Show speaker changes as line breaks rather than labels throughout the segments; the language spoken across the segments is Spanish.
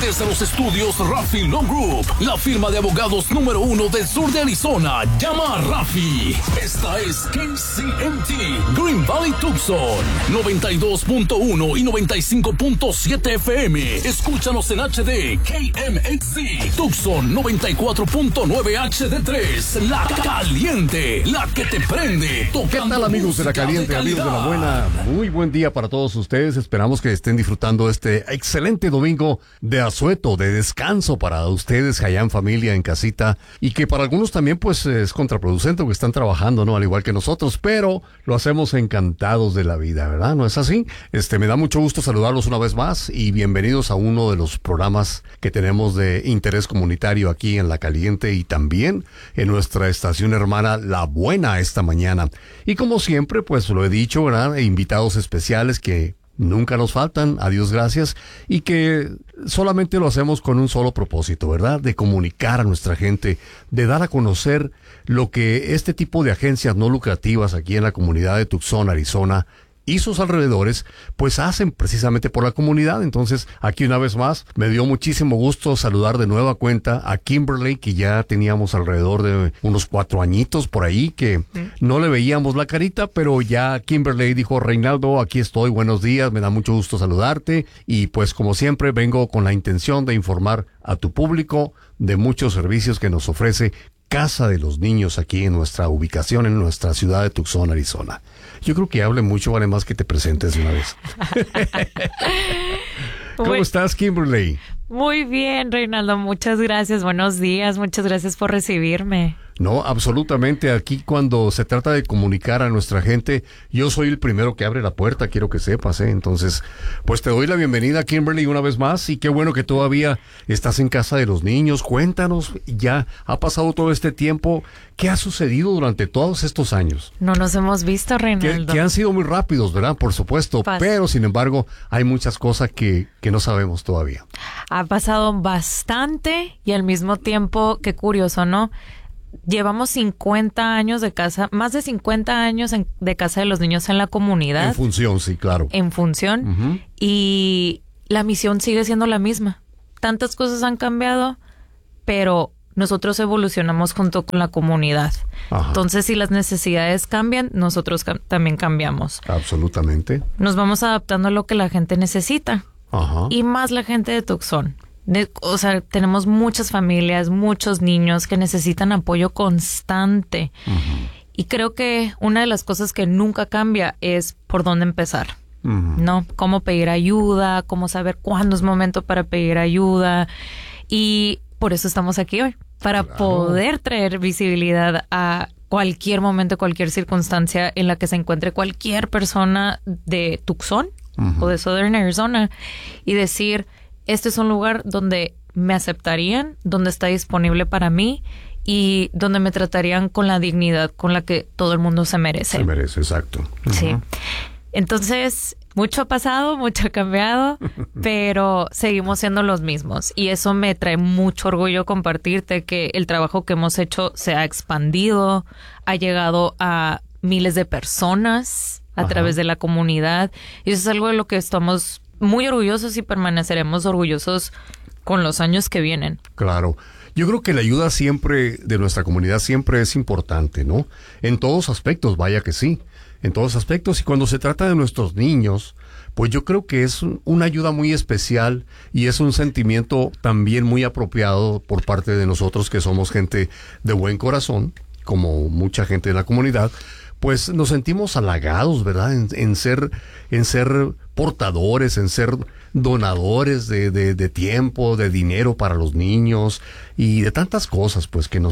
Desde los estudios Rafi Law Group, la firma de abogados número 1 del sur de Arizona, llama a Rafi. Esta es KCMT Green Valley Tucson, 92.1 y 95.7 FM. Escúchanos en HD, KMXC Tucson, 94.9 HD3. La Caliente, la que te prende.
¿Qué tal, amigos de La Caliente, amigos de La Buena? Muy buen día para todos ustedes. Esperamos que estén disfrutando este excelente domingo de asueto, de descanso para ustedes allá en familia, en casita, y que para algunos también pues es contraproducente porque están trabajando, ¿no? Al igual que nosotros, pero lo hacemos encantados de la vida, ¿verdad? ¿No es así? Me da mucho gusto saludarlos una vez más y bienvenidos a uno de los programas que tenemos de interés comunitario aquí en La Caliente y también en nuestra estación hermana La Buena esta mañana. Y como siempre, pues lo he dicho, ¿verdad? Invitados especiales que nunca nos faltan, a Dios gracias, y que solamente lo hacemos con un solo propósito, ¿verdad? De comunicar a nuestra gente, de dar a conocer lo que este tipo de agencias no lucrativas aquí en la comunidad de Tucson, Arizona, y sus alrededores, pues hacen precisamente por la comunidad. Entonces, aquí una vez más, me dio muchísimo gusto saludar de nueva cuenta a Kimberly, que ya teníamos alrededor de unos 4 añitos por ahí, que no le veíamos la carita, pero ya Kimberly dijo: Reinaldo, aquí estoy, buenos días, me da mucho gusto saludarte, y pues como siempre vengo con la intención de informar a tu público de muchos servicios que nos ofrece Casa de los Niños aquí en nuestra ubicación, en nuestra ciudad de Tucson, Arizona. Yo creo que hable mucho, vale más que te presentes de una vez. ¿Cómo estás, Kimberly?
Muy bien, Reinaldo, muchas gracias, buenos días, muchas gracias por recibirme.
No, absolutamente. Aquí cuando se trata de comunicar a nuestra gente, yo soy el primero que abre la puerta, quiero que sepas, ¿eh? Entonces, pues te doy la bienvenida, Kimberly, una vez más, y qué bueno que todavía estás en Casa de los Niños. Cuéntanos, ya ha pasado todo este tiempo, ¿qué ha sucedido durante todos estos años?
No nos hemos visto, Reinaldo.
Que han sido muy rápidos, ¿verdad? Por supuesto, pero sin embargo, hay muchas cosas que no sabemos todavía.
Ha pasado bastante y al mismo tiempo, qué curioso, ¿no? Llevamos 50 años de casa, más de 50 años de Casa de los Niños en la comunidad.
En función, sí, claro.
En función. Y la misión sigue siendo la misma. Tantas cosas han cambiado, pero nosotros evolucionamos junto con la comunidad. Ajá. Entonces, si las necesidades cambian, nosotros también cambiamos.
Absolutamente.
Nos vamos adaptando a lo que la gente necesita.
Ajá.
Y más la gente de Tucson. O sea, tenemos muchas familias, muchos niños que necesitan apoyo constante. Uh-huh. Y creo que una de las cosas que nunca cambia es por dónde empezar. Uh-huh. ¿No? Cómo pedir ayuda, cómo saber cuándo es momento para pedir ayuda. Y por eso estamos aquí hoy, para poder traer visibilidad a cualquier momento, cualquier circunstancia en la que se encuentre cualquier persona de Tucson o de Southern Arizona y decir: este es un lugar donde me aceptarían, donde está disponible para mí y donde me tratarían con la dignidad con la que todo el mundo se merece.
Se merece, exacto. Uh-huh.
Sí. Entonces, mucho ha pasado, mucho ha cambiado, pero seguimos siendo los mismos. Y eso me trae mucho orgullo compartirte que el trabajo que hemos hecho se ha expandido, ha llegado a miles de personas a través de la comunidad. Y eso es algo de lo que estamos muy orgullosos y permaneceremos orgullosos con los años que vienen.
Claro. Yo creo que la ayuda siempre de nuestra comunidad siempre es importante, ¿no? En todos aspectos, vaya que sí. En todos aspectos. Y cuando se trata de nuestros niños, pues yo creo que es una ayuda muy especial y es un sentimiento también muy apropiado por parte de nosotros que somos gente de buen corazón, como mucha gente de la comunidad. Pues nos sentimos halagados, ¿verdad? En ser portadores, en ser donadores de tiempo, de dinero para los niños y de tantas cosas, pues, que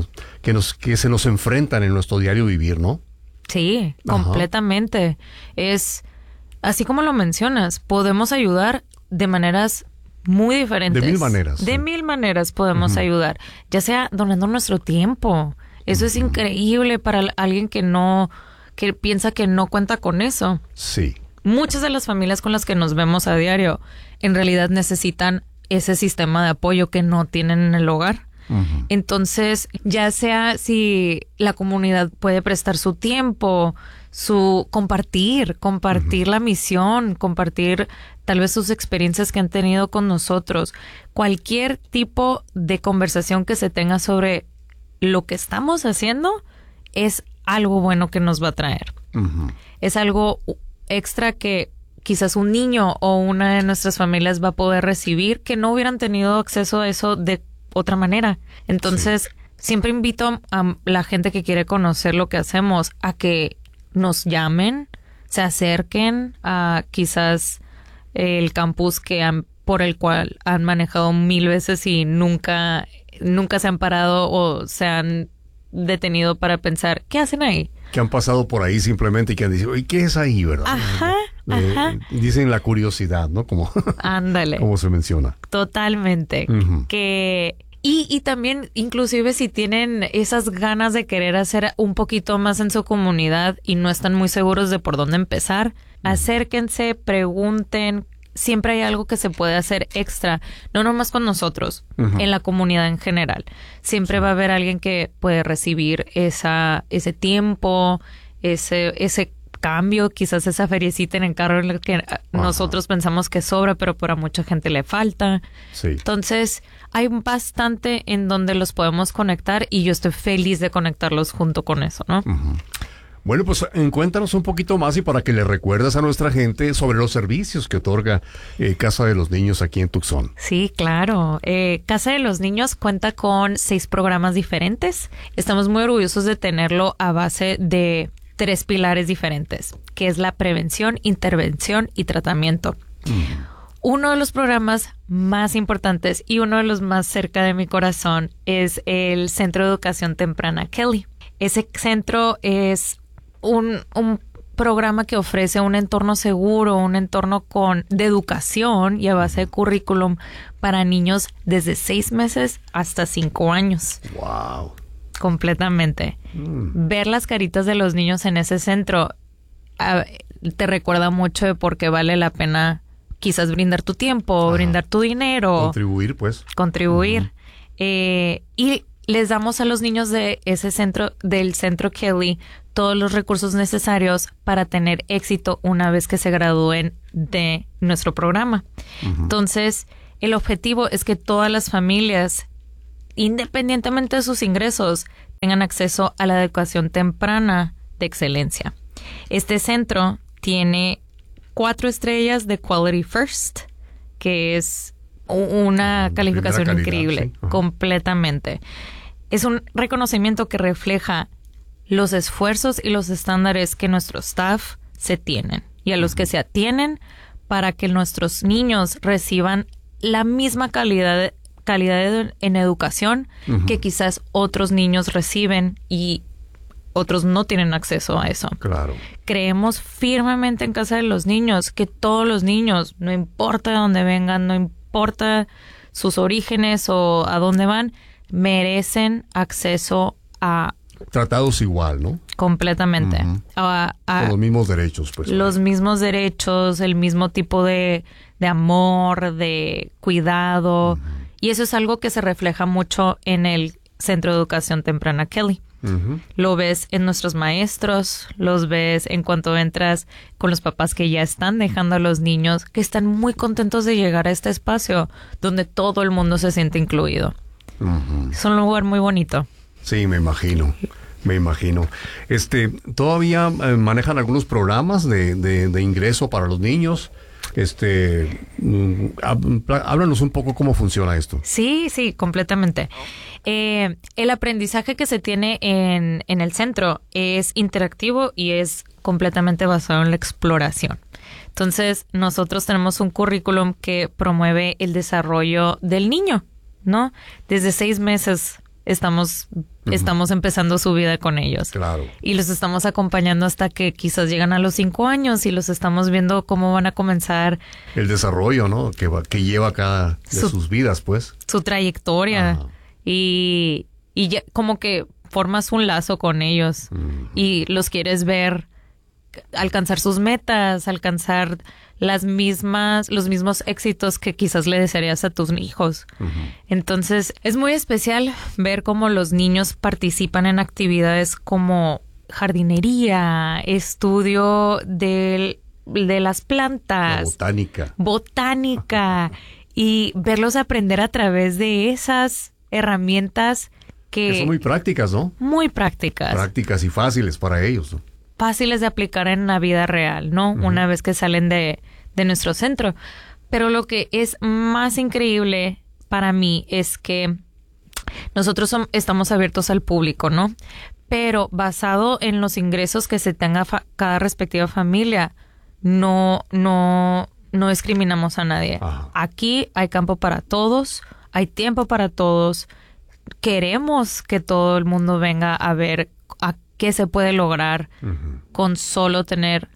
se nos enfrentan en nuestro diario vivir, ¿no?
Sí, completamente. Es así como lo mencionas, podemos ayudar de maneras muy diferentes.
De 1000 maneras.
De 1000 maneras podemos ayudar, ya sea donando nuestro tiempo. Eso es increíble para alguien que piensa que no cuenta con eso.
Sí.
Muchas de las familias con las que nos vemos a diario en realidad necesitan ese sistema de apoyo que no tienen en el hogar. Uh-huh. Entonces, ya sea si la comunidad puede prestar su tiempo, compartir la misión, compartir tal vez sus experiencias que han tenido con nosotros. Cualquier tipo de conversación que se tenga sobre lo que estamos haciendo es algo bueno que nos va a traer. Es algo extra que quizás un niño o una de nuestras familias va a poder recibir que no hubieran tenido acceso a eso de otra manera. Entonces, siempre invito a la gente que quiere conocer lo que hacemos a que nos llamen, se acerquen a quizás el campus por el cual han manejado 1000 veces y nunca se han parado o se han detenido para pensar, ¿qué hacen ahí?
Que han pasado por ahí simplemente y que han dicho, ¿y qué es ahí, verdad?
Ajá.
Dicen la curiosidad, ¿no? Como,
ándale.
Como se menciona.
Totalmente. Y también, inclusive si tienen esas ganas de querer hacer un poquito más en su comunidad y no están muy seguros de por dónde empezar, acérquense, pregunten. Siempre hay algo que se puede hacer extra, no nomás con nosotros, en la comunidad en general. Siempre va a haber alguien que puede recibir ese tiempo, ese cambio, quizás esa feriecita en el carro en la que nosotros pensamos que sobra, pero para mucha gente le falta. Sí. Entonces, hay bastante en donde los podemos conectar y yo estoy feliz de conectarlos junto con eso, ¿no?
Bueno, pues cuéntanos un poquito más y para que le recuerdes a nuestra gente sobre los servicios que otorga Casa de los Niños aquí en Tucson.
Sí, claro. Casa de los Niños cuenta con 6 programas diferentes. Estamos muy orgullosos de tenerlo a base de 3 pilares diferentes, que es la prevención, intervención y tratamiento. Uno de los programas más importantes y uno de los más cerca de mi corazón es el Centro de Educación Temprana Kelly. Ese centro es un programa que ofrece un entorno seguro, un entorno de educación y a base de currículum para niños desde 6 meses hasta 5 años.
¡Wow!
Completamente. Ver las caritas de los niños en ese centro te recuerda mucho de por qué vale la pena quizás brindar tu tiempo, brindar tu dinero.
Contribuir, pues.
Contribuir. Y les damos a los niños de ese centro, del Centro Kelly, todos los recursos necesarios para tener éxito una vez que se gradúen de nuestro programa. Entonces, el objetivo es que todas las familias, independientemente de sus ingresos, tengan acceso a la educación temprana de excelencia. Este centro tiene 4 estrellas de Quality First, que es una calificación calidad, increíble, sí. Completamente. Es un reconocimiento que refleja los esfuerzos y los estándares que nuestro staff se tienen y a los que se atienen para que nuestros niños reciban la misma calidad en educación que quizás otros niños reciben y otros no tienen acceso a eso.
Claro.
Creemos firmemente en Casa de los Niños que todos los niños, no importa de dónde vengan, no importa sus orígenes o a dónde van, merecen acceso a...
Tratados igual, ¿no?
Completamente.
Con los mismos derechos, pues.
Los mismos derechos, el mismo tipo de amor, de cuidado. Y eso es algo que se refleja mucho en el Centro de Educación Temprana Kelly. Lo ves en nuestros maestros, los ves en cuanto entras con los papás que ya están dejando a los niños, que están muy contentos de llegar a este espacio donde todo el mundo se siente incluido. Es un lugar muy bonito.
Sí, me imagino. ¿Todavía manejan algunos programas de ingreso para los niños? Háblanos un poco cómo funciona esto.
Sí, completamente. El aprendizaje que se tiene en el centro es interactivo y es completamente basado en la exploración. Entonces, nosotros tenemos un currículum que promueve el desarrollo del niño, ¿no? Desde 6 meses estamos empezando su vida con ellos. Claro. Y los estamos acompañando hasta que quizás llegan a los 5 años y los estamos viendo cómo van a comenzar.
El desarrollo, ¿no? Que lleva cada de sus vidas, pues.
Su trayectoria. Ajá. Y ya como que formas un lazo con ellos y los quieres ver alcanzar sus metas, alcanzar los mismos éxitos que quizás le desearías a tus hijos. Entonces, es muy especial ver cómo los niños participan en actividades como jardinería, estudio de las plantas.
La
botánica. Y verlos aprender a través de esas herramientas que
son muy prácticas, ¿no?
Muy prácticas.
Prácticas y fáciles para ellos, ¿no?
Fáciles de aplicar en la vida real, ¿no? Una vez que salen de nuestro centro. Pero lo que es más increíble para mí es que nosotros estamos abiertos al público, ¿no? Pero basado en los ingresos que se tenga cada respectiva familia, no discriminamos a nadie.
Ajá.
Aquí hay campo para todos, hay tiempo para todos. Queremos que todo el mundo venga a ver a qué se puede lograr con solo tener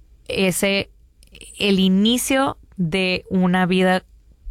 el inicio de una vida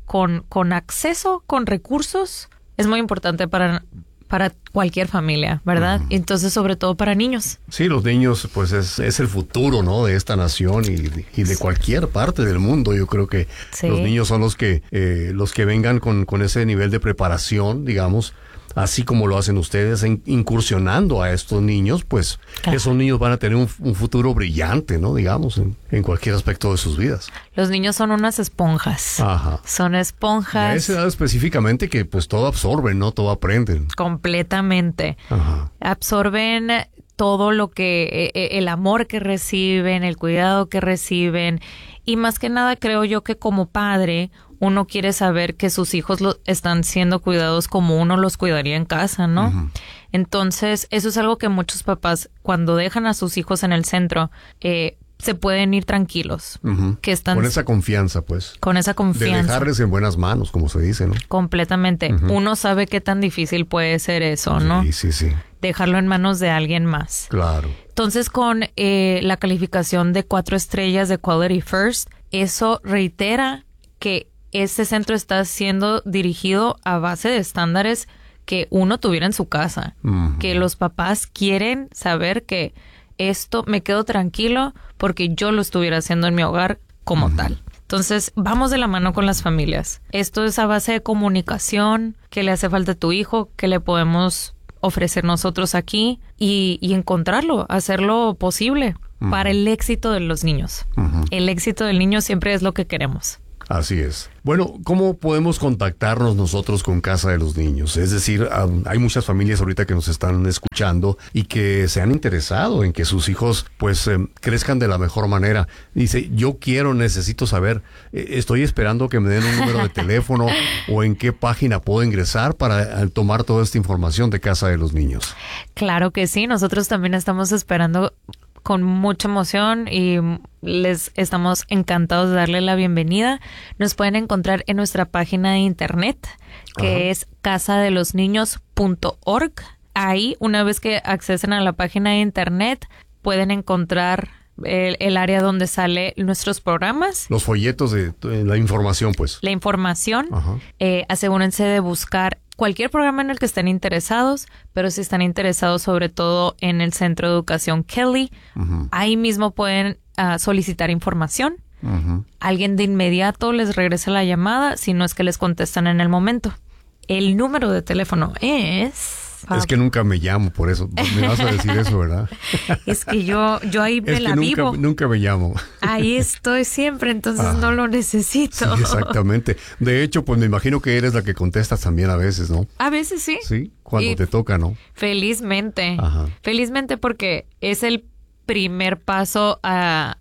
con acceso, con recursos. Es muy importante para cualquier familia, ¿verdad? Entonces, sobre todo para niños.
Sí, los niños, pues es el futuro, ¿no? De esta nación y de cualquier parte del mundo. Yo creo que los niños son los que vengan con ese nivel de preparación, digamos, así como lo hacen ustedes, incursionando a estos niños, pues esos niños van a tener un futuro brillante, ¿no? Digamos, en cualquier aspecto de sus vidas.
Los niños son unas esponjas.
Ajá.
Son esponjas.
A esa edad específicamente que pues todo absorben, ¿no? Todo aprenden.
Completamente.
Ajá.
Absorben todo lo que, el amor que reciben, el cuidado que reciben. Y más que nada creo yo que como padre uno quiere saber que sus hijos están siendo cuidados como uno los cuidaría en casa, ¿no? Entonces, eso es algo que muchos papás, cuando dejan a sus hijos en el centro, se pueden ir tranquilos. Que están
con esa confianza, pues.
Con esa confianza.
De dejarles en buenas manos, como se dice, ¿no?
Completamente. Uno sabe qué tan difícil puede ser eso, ¿no?
Sí.
Dejarlo en manos de alguien más.
Claro.
Entonces, con la calificación de 4 estrellas de Quality First, eso reitera que este centro está siendo dirigido a base de estándares que uno tuviera en su casa. Que los papás quieren saber que esto me quedo tranquilo porque yo lo estuviera haciendo en mi hogar como tal. Entonces, vamos de la mano con las familias. Esto es a base de comunicación, qué le hace falta a tu hijo, qué le podemos ofrecer nosotros aquí y encontrarlo, hacerlo posible para el éxito de los niños. El éxito del niño siempre es lo que queremos.
Así es. Bueno, ¿cómo podemos contactarnos nosotros con Casa de los Niños? Es decir, hay muchas familias ahorita que nos están escuchando y que se han interesado en que sus hijos pues crezcan de la mejor manera. Dice, necesito saber, estoy esperando que me den un número de teléfono o en qué página puedo ingresar para tomar toda esta información de Casa de los Niños.
Claro que sí, nosotros también estamos esperando con mucha emoción y les estamos encantados de darle la bienvenida. Nos pueden encontrar en nuestra página de internet, que es casadelosniños.org. Ahí, una vez que accesen a la página de internet, pueden encontrar el área donde sale nuestros programas.
Los folletos de la información, pues.
La información. Asegúrense de buscar cualquier programa en el que estén interesados, pero si están interesados sobre todo en el Centro de Educación Kelly, ahí mismo pueden solicitar información. Alguien de inmediato les regresa la llamada, si no es que les contestan en el momento. El número de teléfono es...
Es que nunca me llamo, por eso. Me vas a decir eso, ¿verdad?
Es que yo ahí me la vivo.
Nunca me llamo.
Ahí estoy siempre, entonces no lo necesito.
Sí, exactamente. De hecho, pues me imagino que eres la que contestas también a veces, ¿no?
A veces sí.
Sí, cuando te toca, ¿no?
Felizmente. Felizmente porque es el primer paso a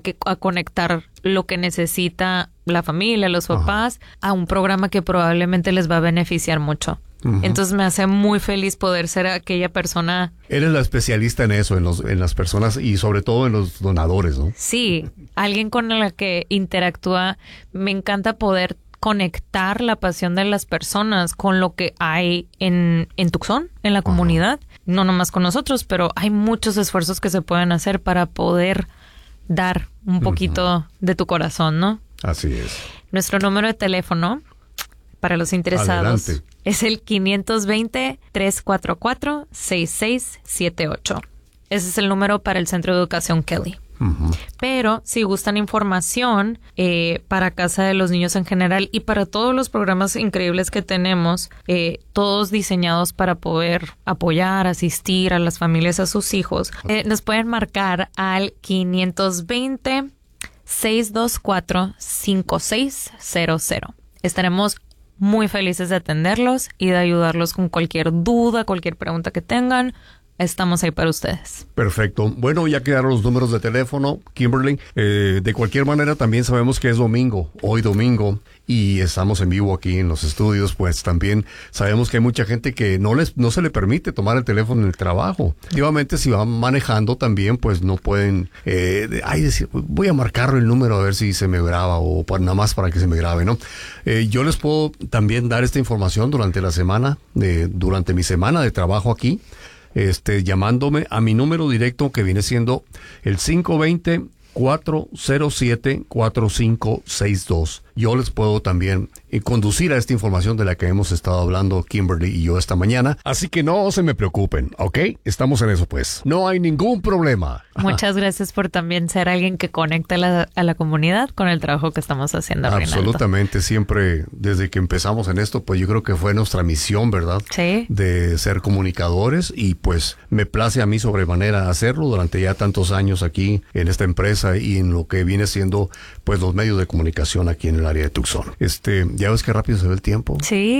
conectar lo que necesita la familia, los papás, a un programa que probablemente les va a beneficiar mucho. Entonces me hace muy feliz poder ser aquella persona.
Eres la especialista en eso, en las personas y sobre todo en los donadores, ¿no?
Sí, alguien con la que interactúa. Me encanta poder conectar la pasión de las personas con lo que hay en Tucson, en la comunidad. No nomás con nosotros, pero hay muchos esfuerzos que se pueden hacer para poder dar un poquito de tu corazón, ¿no? Así es. Nuestro número de teléfono para los interesados. Adelante. Es el 520-344-6678. Ese es el número para el Centro de Educación Kelly. Pero si gustan información para Casa de los Niños en general y para todos los programas increíbles que tenemos, todos diseñados para poder apoyar, asistir a las familias, a sus hijos, nos pueden marcar al 520-624-5600. Estaremos muy felices de atenderlos y de ayudarlos con cualquier duda, cualquier pregunta que tengan. Estamos ahí para ustedes.
Perfecto. Bueno, ya quedaron los números de teléfono, Kimberly. De cualquier manera, también sabemos que es domingo, hoy domingo, y estamos en vivo aquí en los estudios, pues también sabemos que hay mucha gente que no se le permite tomar el teléfono en el trabajo. Efectivamente, si van manejando también, pues no pueden decir, voy a marcar el número a ver si se me graba o nada más para que se me grabe, ¿no? Yo les puedo también dar esta información durante la semana, durante mi semana de trabajo aquí. Llamándome a mi número directo que viene siendo el 520-407-4562. Yo les puedo también conducir a esta información de la que hemos estado hablando Kimberly y yo esta mañana. Así que no se me preocupen, ¿ok? Estamos en eso, pues. No hay ningún problema.
Muchas gracias por también ser alguien que conecta a la comunidad con el trabajo que estamos haciendo, Reinaldo.
Absolutamente. Siempre, desde que empezamos en esto, pues yo creo que fue nuestra misión, ¿verdad?
Sí.
De ser comunicadores, y pues me place a mí sobremanera hacerlo durante ya tantos años aquí en esta empresa y en lo que viene siendo pues los medios de comunicación aquí en el área de Tucson. ¿Ya ves qué rápido se ve el tiempo?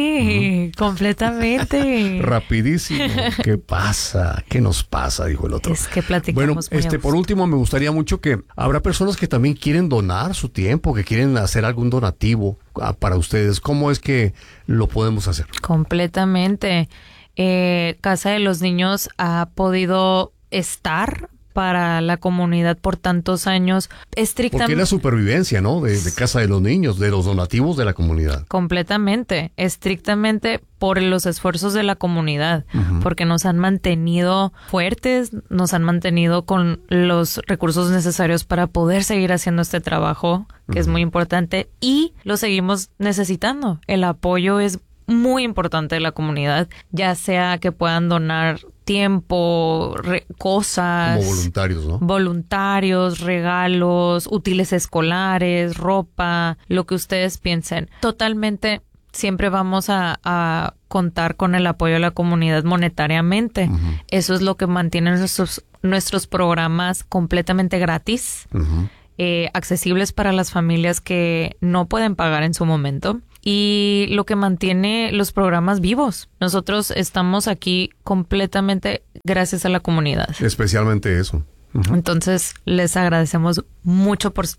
Sí, completamente.
Rapidísimo. ¿Qué pasa? ¿Qué nos pasa? Dijo el otro.
Es que platicamos
Bueno,
muy
por último, me gustaría mucho que habrá personas que también quieren donar su tiempo, que quieren hacer algún donativo para ustedes. ¿Cómo es que lo podemos hacer?
Completamente. Casa de los Niños ha podido estar para la comunidad por tantos años, estrictamente.
Porque es la supervivencia, ¿no? De Casa de los Niños, de los donativos de la comunidad.
Completamente, estrictamente por los esfuerzos de la comunidad, porque nos han mantenido fuertes, nos han mantenido con los recursos necesarios para poder seguir haciendo este trabajo, que es muy importante, y lo seguimos necesitando. El apoyo es muy importante de la comunidad, ya sea que puedan donar tiempo, cosas.
Como voluntarios, ¿no?
Voluntarios, regalos, útiles escolares, ropa, lo que ustedes piensen. Totalmente, siempre vamos a contar con el apoyo de la comunidad monetariamente. Eso es lo que mantiene nuestros programas completamente gratis, accesibles para las familias que no pueden pagar en su momento. Y lo que mantiene los programas vivos. Nosotros estamos aquí completamente gracias a la comunidad.
Especialmente eso.
Entonces, les agradecemos mucho por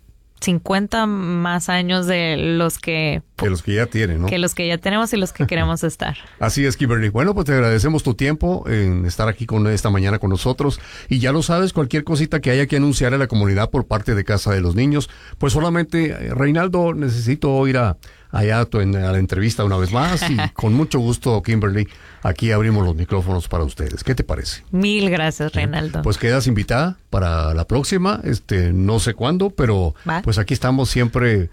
50 más años de los que
ya tienen, ¿no?
Que los que ya tenemos y los que queremos estar.
Así es, Kimberly. Bueno, pues te agradecemos tu tiempo en estar aquí esta mañana con nosotros. Y ya lo sabes, cualquier cosita que haya que anunciar a la comunidad por parte de Casa de los Niños, pues solamente, Reinaldo, necesito ir allá a la entrevista una vez más, y con mucho gusto, Kimberly, aquí abrimos los micrófonos para ustedes. ¿Qué te parece?
Mil gracias, Reinaldo.
Pues quedas invitada para la próxima, no sé cuándo, pero pues aquí estamos siempre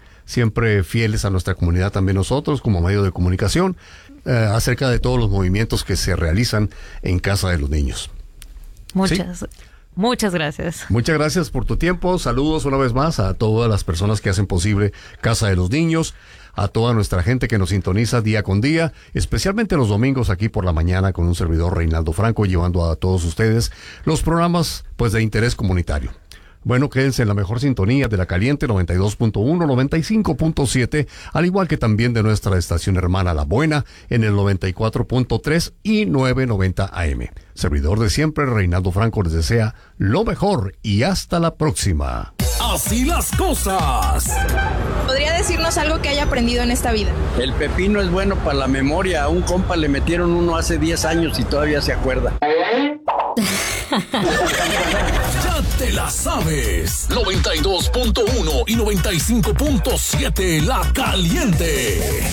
fieles a nuestra comunidad, también nosotros como medio de comunicación, acerca de todos los movimientos que se realizan en Casa de los Niños.
Muchas gracias.
Muchas gracias por tu tiempo. Saludos una vez más a todas las personas que hacen posible Casa de los Niños, a toda nuestra gente que nos sintoniza día con día, especialmente los domingos aquí por la mañana con un servidor, Reinaldo Franco, llevando a todos ustedes los programas pues de interés comunitario. Bueno, quédense en la mejor sintonía de La Caliente 92.1, 95.7, al igual que también de nuestra estación hermana La Buena en el 94.3 y 990 AM. Servidor de siempre, Reinaldo Franco, les desea lo mejor y hasta la próxima.
Así las cosas.
¿Podría decirnos algo que haya aprendido en esta vida?
El pepino es bueno para la memoria. A un compa le metieron uno hace 10 años y todavía se acuerda.
Ya te la sabes. 92.1 y 95.7 La Caliente.